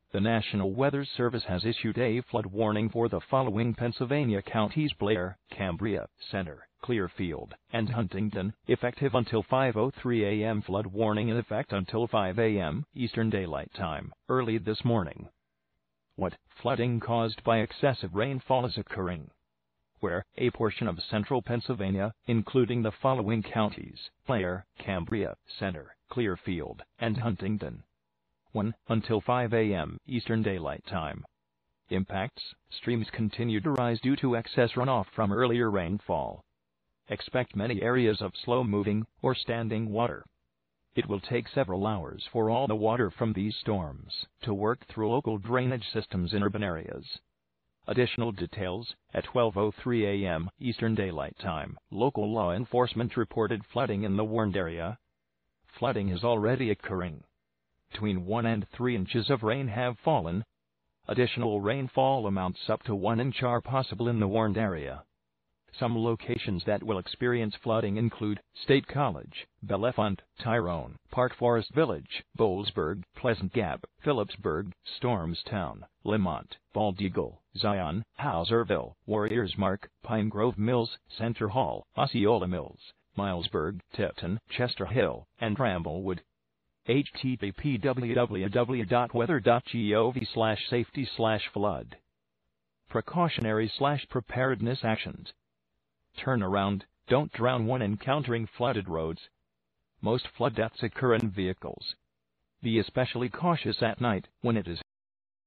The National Weather Service has issued a flood warning for the following Pennsylvania counties: Blair, Cambria, Center, Clearfield, and Huntington, effective until 5:03 a.m. Flood warning in effect until 5 a.m. Eastern Daylight Time, early this morning. What flooding caused by excessive rainfall is occurring? Where a portion of central Pennsylvania, including the following counties: Blair, Cambria, Center, Clearfield, and Huntington. 1. Until 5 a.m. Eastern Daylight Time. Impacts: streams continue to rise due to excess runoff from earlier rainfall. Expect many areas of slow-moving or standing water. It will take several hours for all the water from these storms to work through local drainage systems in urban areas. Additional details: at 12:03 a.m. Eastern Daylight Time, local law enforcement reported flooding in the warned area. Flooding is already occurring. Between 1 and 3 inches of rain have fallen. Additional rainfall amounts up to 1 inch are possible in the warned area. Some locations that will experience flooding include State College, Bellefonte, Tyrone, Park Forest Village, Boalsburg, Pleasant Gap, Phillipsburg, Stormstown, Lemont, Bald Eagle, Zion, Hauserville, Warriersmark, Pine Grove Mills, Center Hall, Osceola Mills, Milesburg, Tipton, Chester Hill, and Bramblewood. http://weather.gov/safety/flood. Precautionary/preparedness actions. Turn around, don't drown when encountering flooded roads. Most flood deaths occur in vehicles. Be especially cautious at night when it is